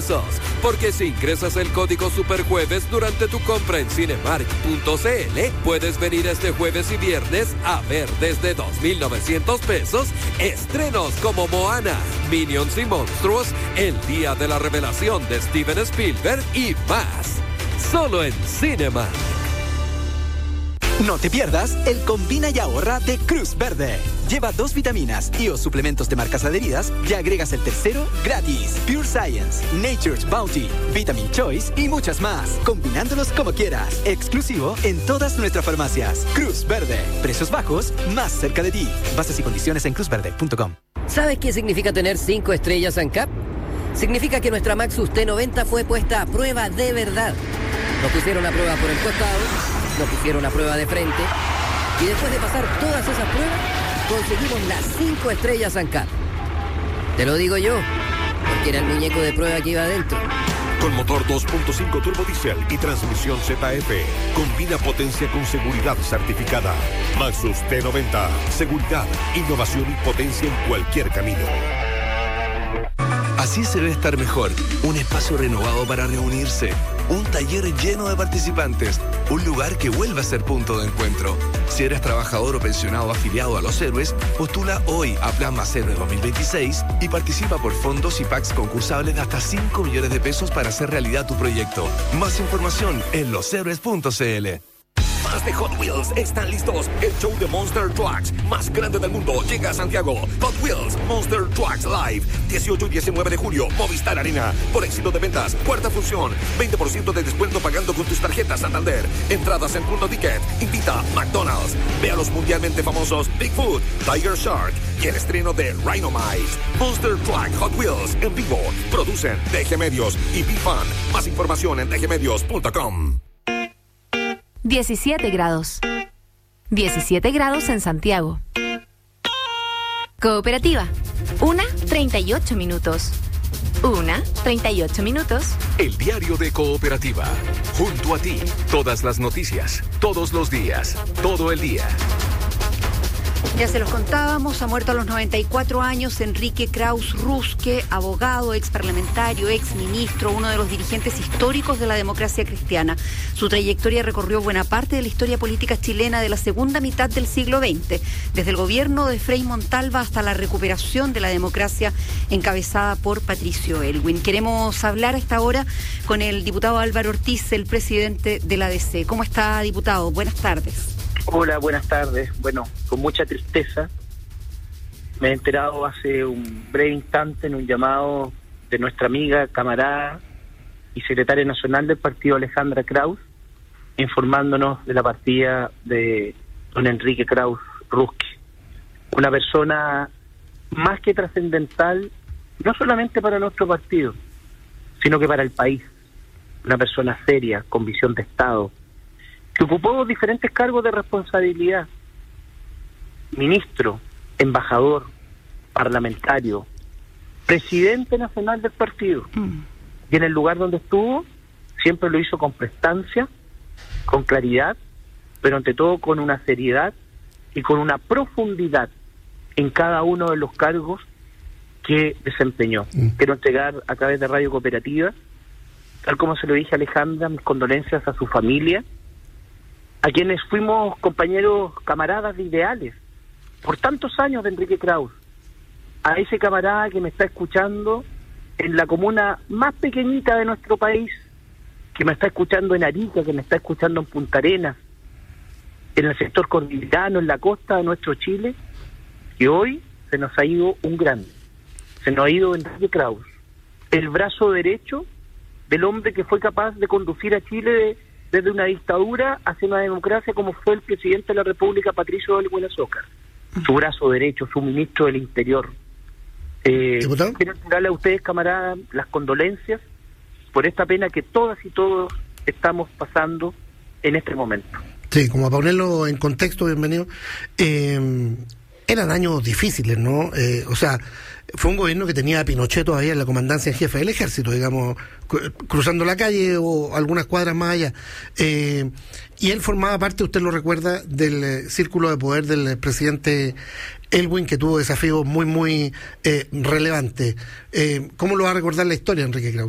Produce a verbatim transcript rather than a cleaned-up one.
pesos. Porque si ingresas el código Superjueves durante tu compra en cinemark punto c l, puedes venir este jueves y viernes a ver desde dos mil novecientos pesos estrenos como Moana, Minions y Monstruos, El Día de la Revelación de Steven Spielberg y más. Solo en Cinemark. No te pierdas el Combina y Ahorra de Cruz Verde. Lleva dos vitaminas y o suplementos de marcas adheridas y agregas el tercero gratis. Pure Science, Nature's Bounty, Vitamin Choice y muchas más. Combinándolos como quieras. Exclusivo en todas nuestras farmacias. Cruz Verde. Precios bajos, más cerca de ti. Bases y condiciones en cruz verde punto com. ¿Sabes qué significa tener cinco estrellas ANCAP? Significa que nuestra Maxus T noventa fue puesta a prueba de verdad. Nos pusieron a prueba por el costado, nos pusieron a prueba de frente, y después de pasar todas esas pruebas, conseguimos las cinco estrellas ANCAP. Te lo digo yo, porque era el muñeco de prueba que iba adentro. Con motor dos punto cinco turbo diesel y transmisión Z F. Combina potencia con seguridad certificada. Maxus T noventa. Seguridad, innovación y potencia en cualquier camino. Así se ve estar mejor. Un espacio renovado para reunirse. Un taller lleno de participantes. Un lugar que vuelve a ser punto de encuentro. Si eres trabajador o pensionado afiliado a Los Héroes, postula hoy a Plan Más Héroe dos mil veintiséis y participa por fondos y packs concursables de hasta cinco millones de pesos para hacer realidad tu proyecto. Más información en los héroes punto c l. Más de Hot Wheels están listos. El show de Monster Trucks más grande del mundo llega a Santiago. Hot Wheels Monster Trucks Live, dieciocho y diecinueve de julio, Movistar Arena. Por éxito de ventas, cuarta función, veinte por ciento de descuento pagando con tus tarjetas Santander. Entradas en Punto Ticket. Invita McDonald's. Ve a los mundialmente famosos Bigfoot, Tiger Shark y el estreno de Rhinomize. Monster Truck Hot Wheels en vivo. Producen D G Medios y B-Fan. Más información en d g medios punto com. diecisiete grados. diecisiete grados en Santiago. Cooperativa. Una, treinta y ocho minutos. Una, treinta y ocho minutos. El diario de Cooperativa. Junto a ti. Todas las noticias. Todos los días. Todo el día. Ya se los contábamos, ha muerto a los noventa y cuatro años Enrique Krauss Rusque, abogado, ex parlamentario, ex ministro, uno de los dirigentes históricos de la democracia cristiana. Su trayectoria recorrió buena parte de la historia política chilena de la segunda mitad del siglo veinte, desde el gobierno de Frei Montalva hasta la recuperación de la democracia encabezada por Patricio Aylwin. Queremos hablar a esta hora con el diputado Álvaro Ortiz, el presidente de la A D C. ¿Cómo está, diputado? Buenas tardes. Hola, buenas tardes. Bueno, con mucha tristeza me he enterado hace un breve instante en un llamado de nuestra amiga, camarada y secretaria nacional del partido, Alejandra Krauss, informándonos de la partida de don Enrique Krauss Rusque, una persona más que trascendental, no solamente para nuestro partido, sino que para el país, una persona seria, con visión de Estado, que ocupó diferentes cargos de responsabilidad: ministro, embajador, parlamentario, presidente nacional del partido. Mm. Y en el lugar donde estuvo, siempre lo hizo con prestancia, con claridad, pero ante todo con una seriedad y con una profundidad en cada uno de los cargos que desempeñó. Mm. Quiero entregar a través de Radio Cooperativa, tal como se lo dije a Alejandra, mis condolencias a su familia, a quienes fuimos compañeros, camaradas de ideales, por tantos años de Enrique Krauss, a ese camarada que me está escuchando en la comuna más pequeñita de nuestro país, que me está escuchando en Arica, que me está escuchando en Punta Arenas, en el sector cordillerano, en la costa de nuestro Chile, que hoy se nos ha ido un grande, se nos ha ido Enrique Krauss, el brazo derecho del hombre que fue capaz de conducir a Chile de desde una dictadura hacia una democracia, como fue el presidente de la República, Patricio Aylwin Azócar. Su brazo derecho, su ministro del Interior. Eh, quiero entregarle a ustedes, camaradas, las condolencias por esta pena que todas y todos estamos pasando en este momento. Sí, como a ponerlo en contexto, bienvenido. Eh, eran años difíciles, ¿no? Eh, o sea, fue un gobierno que tenía a Pinochet todavía en la comandancia en jefe del ejército, digamos, cruzando la calle o algunas cuadras más allá. Eh, y él formaba parte, usted lo recuerda, del eh, círculo de poder del presidente Aylwin, que tuvo desafíos muy, muy eh, relevantes. Eh, ¿Cómo lo va a recordar la historia, Enrique Krauss?